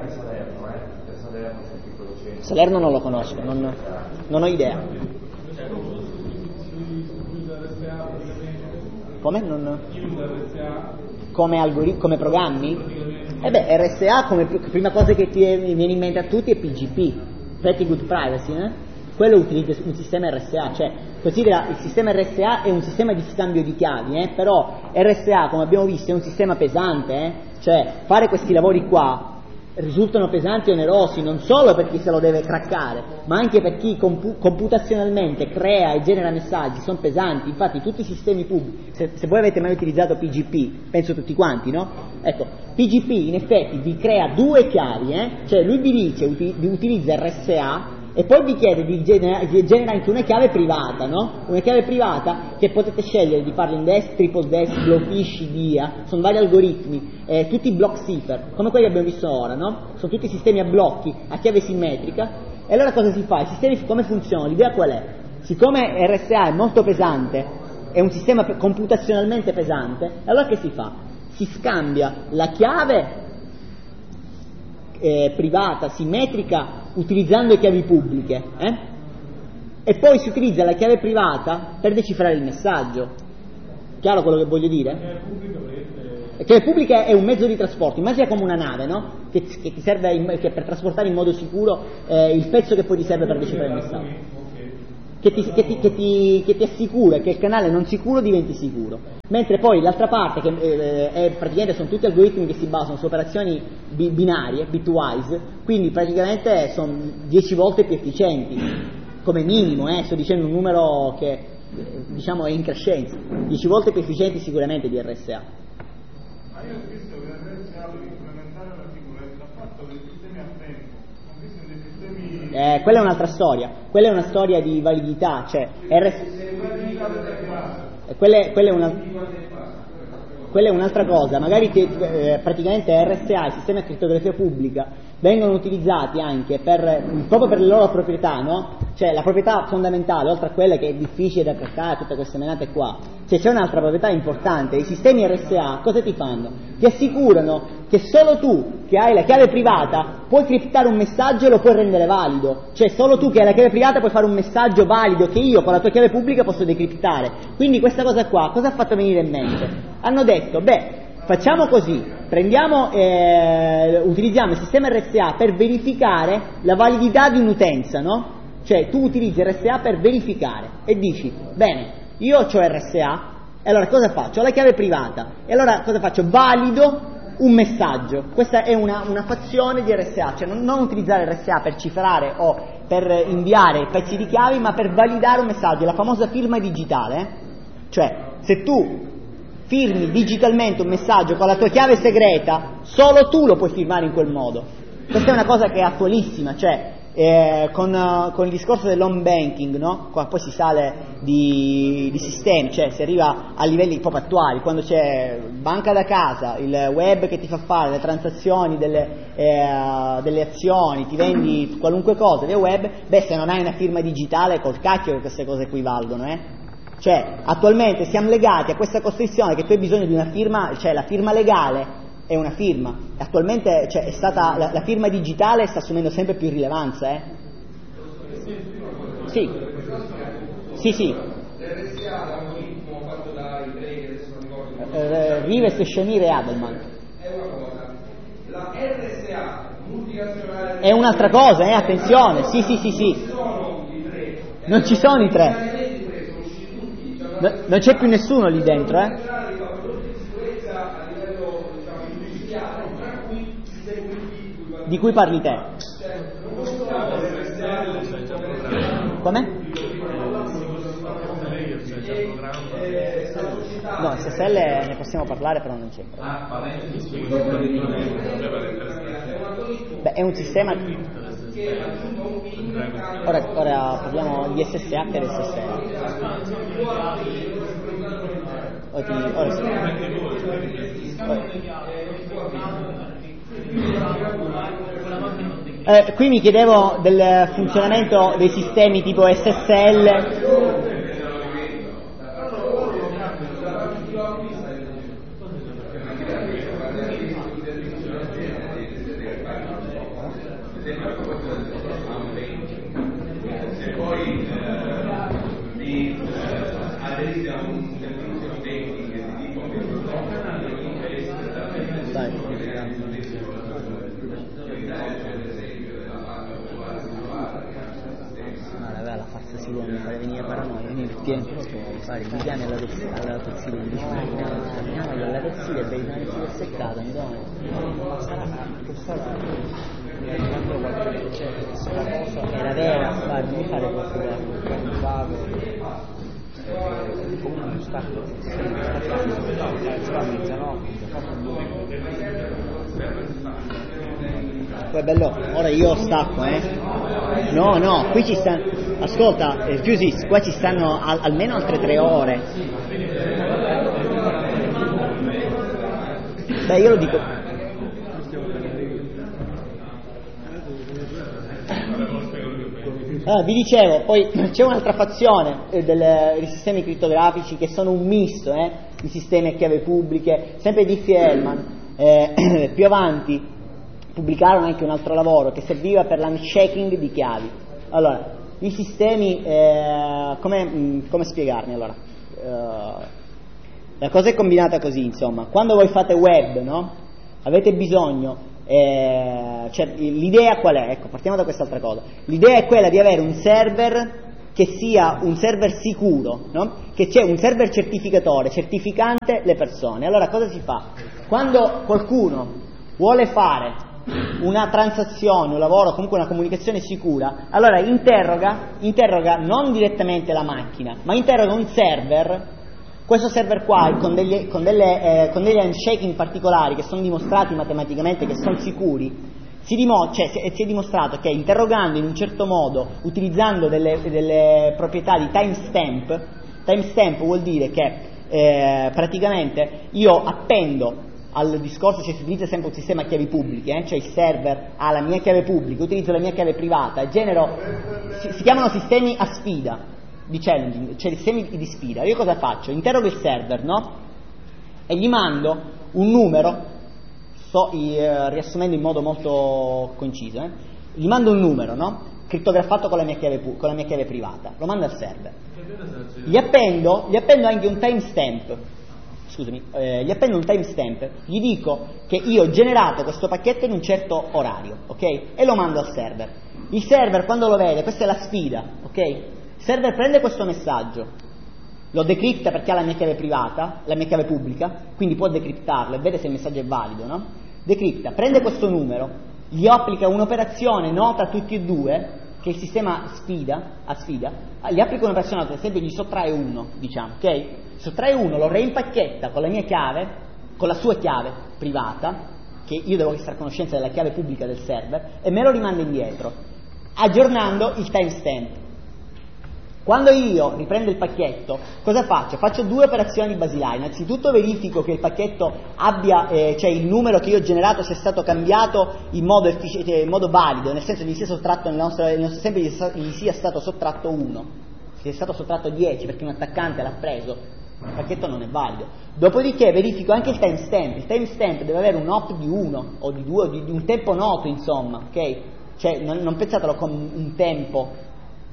Salerno non lo conosco, non ho idea. Come? Come programmi? RSA come prima cosa che ti viene in mente a tutti è PGP, Pretty Good Privacy, quello utilizza un sistema RSA, cioè considera il sistema RSA è un sistema di scambio di chiavi, però RSA, come abbiamo visto, è un sistema pesante, cioè fare questi lavori qua risultano pesanti e onerosi non solo per chi se lo deve craccare, ma anche per chi computazionalmente crea e genera messaggi, sono pesanti. Infatti tutti i sistemi pubblici, se voi avete mai utilizzato PGP, penso tutti quanti, no? Ecco, PGP in effetti vi crea due chiavi, cioè lui vi dice vi utilizza RSA e poi vi chiede di generare anche una chiave privata, no? Una chiave privata che potete scegliere di farla in DES, triple DES, Blowfish, DIA, sono vari algoritmi, tutti block cipher, come quelli che abbiamo visto ora, no? Sono tutti sistemi a blocchi, a chiave simmetrica, e allora cosa si fa? I sistemi come funzionano? L'idea qual è? Siccome RSA è molto pesante, è un sistema computazionalmente pesante, allora che si fa? Si scambia la chiave privata, simmetrica, utilizzando le chiavi pubbliche, e poi si utilizza la chiave privata per decifrare il messaggio. Chiaro quello che voglio dire? Che la pubblica è un mezzo di trasporto, immagina come una nave, no? Che ti serve per trasportare in modo sicuro il pezzo che poi ti serve per decifrare il messaggio. che ti assicura che il canale non sicuro diventi sicuro, mentre poi l'altra parte, che praticamente sono tutti algoritmi che si basano su operazioni binarie, bitwise, quindi praticamente sono 10 volte più efficienti, come minimo, sto dicendo un numero che diciamo è in crescenza, 10 volte più efficienti sicuramente di RSA. Ma io ho visto che RSA per implementare la sicurezza ha fatto dei sistemi a tempo, ho visto dei sistemi... quella è un'altra storia, quella è una storia di validità, cioè quella è un'altra cosa, magari praticamente RSA, il sistema di crittografia pubblica, vengono utilizzati anche proprio per le loro proprietà, no? Cioè la proprietà fondamentale, oltre a quella che è difficile da craccare, tutte queste menate qua, cioè c'è un'altra proprietà importante. I sistemi RSA cosa ti fanno? Ti assicurano che solo tu, che hai la chiave privata, puoi criptare un messaggio e lo puoi rendere valido, cioè solo tu che hai la chiave privata puoi fare un messaggio valido che io con la tua chiave pubblica posso decriptare. Quindi questa cosa qua, cosa ha fatto venire in mente? Hanno detto, facciamo così, utilizziamo il sistema RSA per verificare la validità di un'utenza, no? Cioè tu utilizzi RSA per verificare e dici, bene, io ho RSA, e allora cosa faccio? Ho la chiave privata, e allora cosa faccio? Valido un messaggio. Questa è una fazione di RSA, cioè non utilizzare RSA per cifrare o per inviare pezzi di chiavi, ma per validare un messaggio, la famosa firma digitale. Cioè, se tu firmi digitalmente un messaggio con la tua chiave segreta, solo tu lo puoi firmare in quel modo. Questa è una cosa che è attualissima, cioè con il discorso dell'home banking, no? Qua poi si sale di sistemi, cioè si arriva a livelli proprio attuali, quando c'è banca da casa, il web che ti fa fare le transazioni delle azioni, ti vendi qualunque cosa via web, se non hai una firma digitale col cacchio che queste cose qui valgono, Cioè, attualmente siamo legati a questa costrizione che tu hai bisogno di una firma, cioè la firma legale è una firma. Attualmente è stata la firma digitale sta assumendo sempre più rilevanza, Sì. L'RSA, l'algoritmo fatto dai Drake, adesso non ricordo. Rives, Shamir e Adelman. È una cosa. La RSA multinazionale È un'altra cosa, attenzione. Sì. Non ci sono i tre. Non c'è più nessuno lì dentro, Di cui parli te? Come? No, SSL ne possiamo parlare, però non c'è. È un sistema. Ora parliamo di SSH e SSL. Ora sì. Qui mi chiedevo del funzionamento dei sistemi tipo SSL. Mi fare venire paranoia, mi tieni proprio a fare i piani alla tossina, andiamo alla tossina e per i si è seccata, mi do. Era vera, guarda, mi fare questo Poi bello, ora io stacco, No, qui ci stanno, ascolta, Giusis, qua ci stanno almeno altre 3 ore. Io lo dico. Vi dicevo, poi c'è un'altra fazione dei sistemi crittografici che sono un misto di sistemi a chiave pubbliche, sempre Diffie e Hellman. Più avanti pubblicarono anche un altro lavoro che serviva per l'unshaking di chiavi. Allora, i sistemi, come spiegarmi? Allora, la cosa è combinata così, insomma, quando voi fate web, no? Avete bisogno, l'idea qual è? Ecco, partiamo da quest'altra cosa. L'idea è quella di avere un server che sia un server sicuro, no? Che c'è un server certificatore, certificante le persone. Allora cosa si fa? Quando qualcuno vuole fare una transazione, un lavoro, comunque una comunicazione sicura, allora interroga non direttamente la macchina, ma interroga un server. Questo server qua con degli handshaking particolari che sono dimostrati matematicamente che sono sicuri, si è dimostrato che interrogando in un certo modo, utilizzando delle proprietà di timestamp vuol dire che praticamente io appendo al discorso, cioè si utilizza sempre un sistema a chiavi pubbliche, cioè il server ha la mia chiave pubblica, utilizzo la mia chiave privata, si chiamano sistemi a sfida, di challenging, cioè sistemi di sfida. Io cosa faccio? Interrogo il server, no? E gli mando un numero, riassumendo in modo molto conciso, gli mando un numero, no? Crittografato con la mia chiave privata, lo mando al server. Gli appendo anche un timestamp. Gli appendo un timestamp, gli dico che io ho generato questo pacchetto in un certo orario, ok? E lo mando al server. Il server quando lo vede, questa è la sfida, ok? Il server prende questo messaggio, lo decripta perché ha la mia chiave privata, la mia chiave pubblica, quindi può decriptarlo e vede se il messaggio è valido, no? Decripta, prende questo numero, gli applica un'operazione nota a tutti e due, che il sistema a sfida, gli applica un'operazione nota, ad esempio gli sottrae 1, diciamo, ok? Sottrae 1, lo reimpacchetta con la mia chiave, con la sua chiave privata, che io devo essere a conoscenza della chiave pubblica del server, e me lo rimanda indietro, aggiornando il timestamp. Quando io riprendo il pacchetto, cosa faccio? Faccio due operazioni basilari. Innanzitutto verifico che il pacchetto abbia, cioè il numero che io ho generato sia stato cambiato in modo valido, nel senso che gli sia sottratto, nel nostro esempio gli sia stato sottratto 1, sia stato sottratto 10 perché un attaccante l'ha preso, il pacchetto non è valido. Dopodiché verifico anche il timestamp. Il timestamp deve avere un op di 1 o di 2 o di un tempo noto, insomma, ok? Cioè non pensatelo con un tempo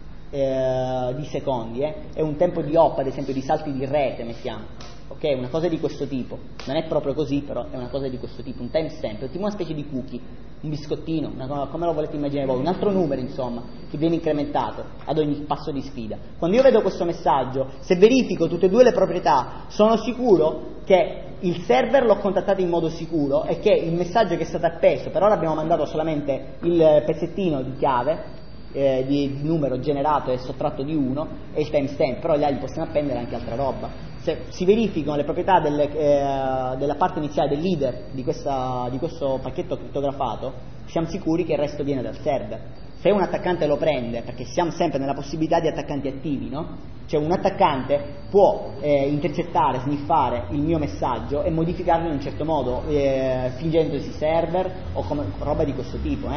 di secondi, è un tempo di hop, ad esempio di salti di rete, mettiamo, ok? Una cosa di questo tipo, non è proprio così, però è una cosa di questo tipo, un timestamp, è tipo una specie di cookie, un biscottino, come lo volete immaginare voi, un altro numero, insomma, che viene incrementato ad ogni passo di sfida. Quando io vedo questo messaggio, se verifico tutte e due le proprietà, sono sicuro che il server l'ho contattato in modo sicuro e che il messaggio che è stato appeso, per ora abbiamo mandato solamente il pezzettino di chiave, di numero generato e sottratto di 1 e il timestamp, però gli altri possiamo appendere anche altra roba. Se si verificano le proprietà della parte iniziale del leader di questo pacchetto crittografato, siamo sicuri che il resto viene dal server. Se un attaccante lo prende, perché siamo sempre nella possibilità di attaccanti attivi, no? Cioè un attaccante può intercettare, sniffare il mio messaggio e modificarlo in un certo modo, fingendosi server o roba di questo tipo,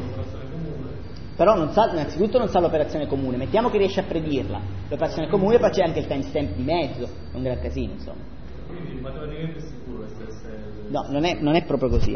Però innanzitutto non sa l'operazione comune, mettiamo che riesce a predirla, l'operazione comune poi c'è anche il timestamp di mezzo, è un gran casino, insomma. Quindi matematicamente è sicuro SSL? No, non è proprio così,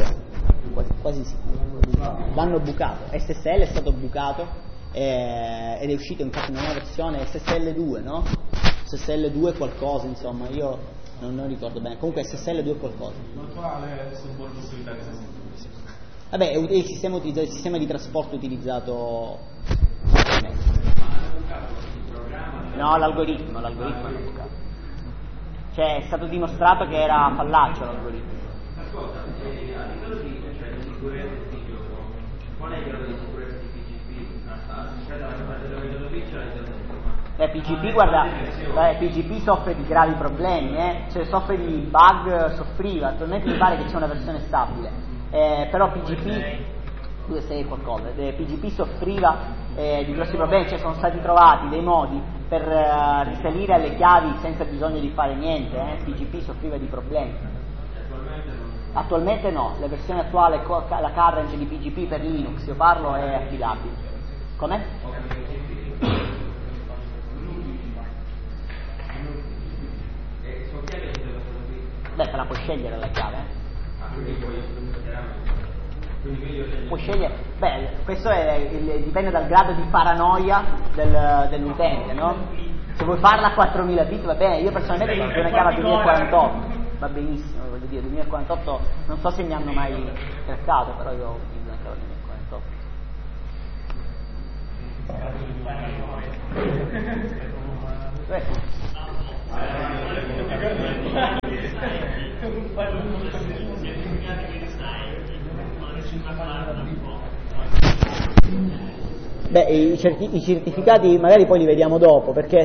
quasi sicuro. L'hanno bucato, SSL è stato bucato ed è uscito infatti una nuova versione SSL2, no? SSL2 qualcosa, insomma, io non ricordo bene, comunque SSL2 qualcosa. Ma quale sono buone possibilità che sia sicuro? Vabbè, è il sistema di trasporto utilizzato. No, l'algoritmo è bucato. Cioè, è stato dimostrato che era fallaccio l'algoritmo. Ascolta, a livello di sicurezza di gioco, qual è il grado di sicurezza di PGP? Cioè, dalla parte della metodologia e PGP, guarda, PGP soffre di gravi problemi, cioè soffre di bug, soffriva, attualmente mi pare che c'è una versione stabile. Però PGP 2.6 qualcosa, PGP soffriva di grossi problemi, cioè sono stati trovati dei modi per risalire alle chiavi senza bisogno di fare niente, PGP soffriva di problemi. Attualmente no, la versione attuale, la current di PGP per Linux, io parlo, è affidabile. Com'è? Beh, te la puoi scegliere la chiave, puoi scegliere, questo dipende dal grado di paranoia dell'utente, no? Se vuoi farla a 4000 bit va bene, io personalmente uso una chiave a 2048, va benissimo, voglio dire, 2048 non so se mi hanno mai craccato, però io uso una chiave a 2048. Beh, i certificati magari poi li vediamo dopo, perché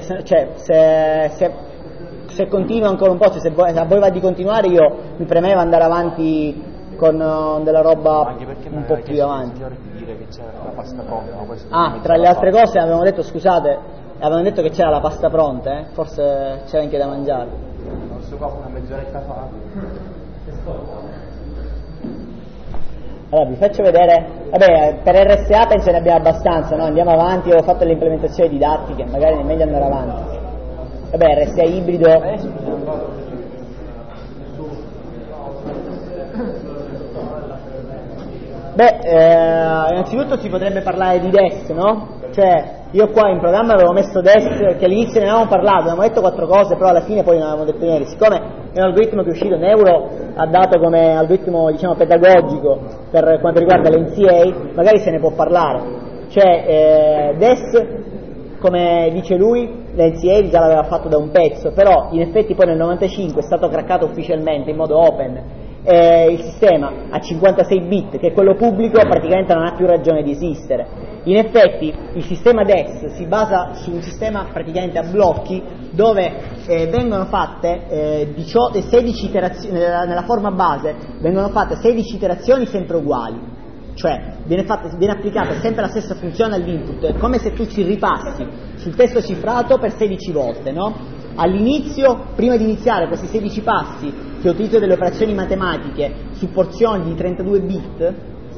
se continua ancora un po', se a voi va di continuare, io mi premeva andare avanti con della roba un po' più avanti. Tra le altre cose avevamo detto, scusate, avevano detto che c'era la pasta pronta, forse c'era anche da mangiare. Una mezz'oretta fa. Allora vi faccio vedere, vabbè, per RSA penso ne abbiamo abbastanza, no? Andiamo avanti, ho fatto le implementazioni didattiche, magari è meglio andare avanti. Vabbè, RSA ibrido. Innanzitutto si potrebbe parlare di DES, no? Cioè, io qua in programma avevo messo DES, che all'inizio ne avevamo parlato, avevamo detto 4 cose, però alla fine poi non avevamo detto niente. Siccome è un algoritmo che è uscito, Neuro ha dato come algoritmo, diciamo, pedagogico per quanto riguarda l'NCA, magari se ne può parlare. Cioè, DES, come dice lui, l'NCA già l'aveva fatto da un pezzo, però in effetti poi nel 95 è stato craccato ufficialmente in modo open. Il sistema a 56 bit, che è quello pubblico, praticamente non ha più ragione di esistere. In effetti il sistema DES si basa su un sistema praticamente a blocchi, dove vengono fatte 16 iterazioni, nella forma base vengono fatte 16 iterazioni sempre uguali, cioè viene applicata sempre la stessa funzione all'input, è come se tu ci ripassi sul testo cifrato per 16 volte, no? All'inizio, prima di iniziare questi 16 passi, che utilizzo delle operazioni matematiche su porzioni di 32 bit,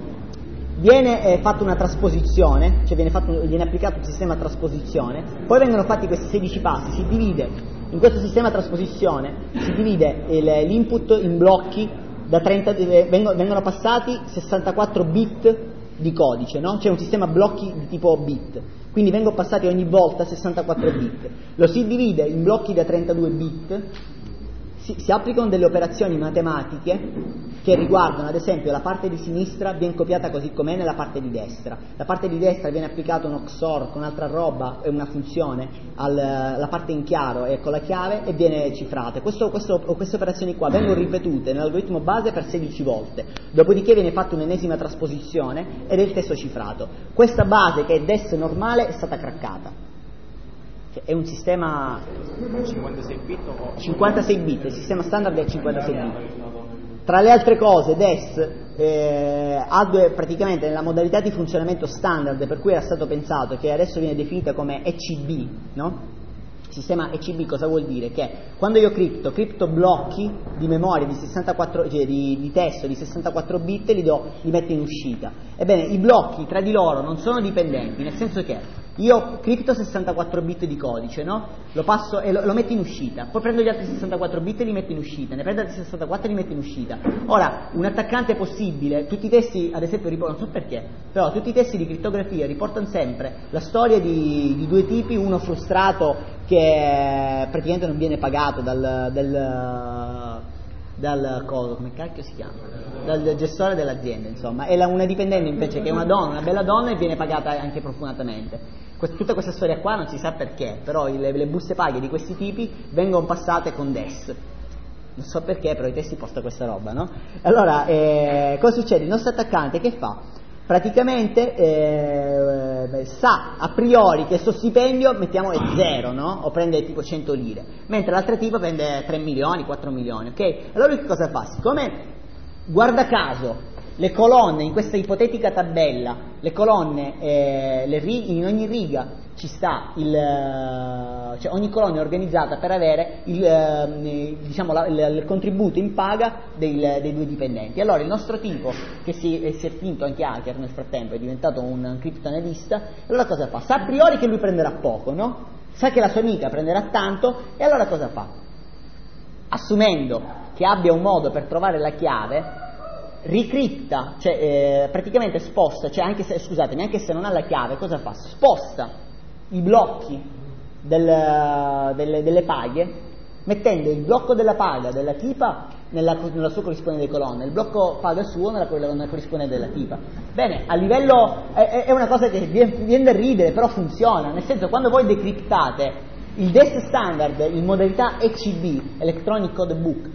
viene fatta una trasposizione, cioè viene applicato un sistema trasposizione, poi vengono fatti questi 16 passi, si divide, in questo sistema trasposizione si divide l'input in blocchi, vengono passati 64 bit di codice, no? C'è un sistema blocchi di tipo bit, quindi vengono passati ogni volta 64 bit, lo si divide in blocchi da 32 bit, si applicano delle operazioni matematiche che riguardano, ad esempio, la parte di sinistra viene copiata così com'è nella parte di destra, la parte di destra viene applicato un XOR con un'altra roba e una funzione alla parte in chiaro e con la chiave e viene cifrata. Queste operazioni qua vengono ripetute nell'algoritmo base per 16 volte, dopodiché viene fatta un'ennesima trasposizione ed è il testo cifrato. Questa base, che è DES normale, è stata craccata. È un sistema 56 bit o 56 bit, il sistema standard è 56 bit. Tra le altre cose, DES ha praticamente nella modalità di funzionamento standard, per cui era stato pensato, che adesso viene definita come ECB, no? Sistema ECB cosa vuol dire? Che quando io cripto blocchi di memoria di 64, cioè di testo di 64 bit, li metto in uscita. Ebbene, i blocchi tra di loro non sono dipendenti, nel senso che io cripto 64 bit di codice, no? Lo passo e lo metto in uscita, poi prendo gli altri 64 bit e li metto in uscita, ne prendo altri 64 e li metto in uscita. Ora, un attaccante è possibile, tutti i testi, ad esempio, non so perché, però tutti i testi di crittografia riportano sempre la storia di due tipi, uno frustrato che praticamente non viene pagato dal come cacchio si chiama? Dal gestore dell'azienda, insomma, e una dipendente invece che è una donna, una bella donna, e viene pagata anche profumatamente. Tutta questa storia qua non si sa perché, però le buste paghe di questi tipi vengono passate con DES. Non so perché, però i testi posta questa roba, no? Allora, cosa succede? Il nostro attaccante che fa? Praticamente sa a priori che il suo stipendio, mettiamo, è 0, no? O prende tipo 100 lire, mentre l'altra tipo prende 3 milioni, 4 milioni, ok? Allora lui che cosa fa? Siccome, guarda caso, le colonne in questa ipotetica tabella, le colonne, in ogni riga ci sta cioè ogni colonna è organizzata per avere il contributo in paga dei due dipendenti. Allora il nostro tipo, che si è finto anche hacker nel frattempo, è diventato un criptoanalista, allora cosa fa? Sa a priori che lui prenderà poco, no? Sa che la sua amica prenderà tanto, e allora cosa fa? Assumendo che abbia un modo per trovare la chiave, ricripta, cioè praticamente sposta, cioè anche se non ha la chiave, cosa fa? Sposta i blocchi delle paghe, mettendo il blocco della paga della tipa nella sua corrispondente colonna, il blocco paga il suo nella corrispondente della tipa. Bene, a livello è una cosa che viene da ridere, però funziona, nel senso, quando voi decriptate il DES standard in modalità ECB, Electronic Code Book,